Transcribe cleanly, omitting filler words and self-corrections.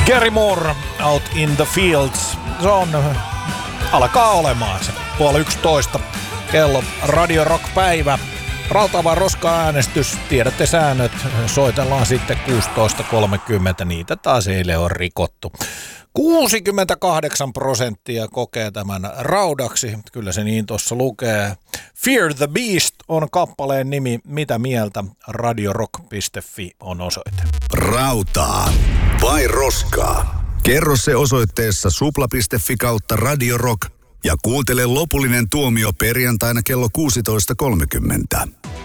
Gary Moore, Out in the Fields. Se alkaa olemaan se 11:30 kello. Radio Rock-päivä. Rautava roska-äänestys. Tiedätte säännöt. Soitellaan sitten 16:30. Niitä taas eilen on rikottu. 68% kokee tämän raudaksi. Kyllä se niin tuossa lukee. Fear the Beast on kappaleen nimi. Mitä mieltä? radiorock.fi on osoite. Rautaa vai roskaa? Kerro se osoitteessa supla.fi/radiorock ja kuuntele lopullinen tuomio perjantaina kello 16:30.